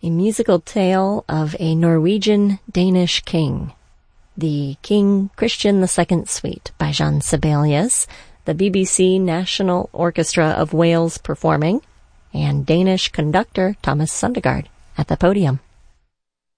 a musical tale of a Norwegian-Danish king. The King Christian II Suite by Jean Sibelius, the BBC National Orchestra of Wales performing, and Danish conductor Thomas Sundergaard at the podium.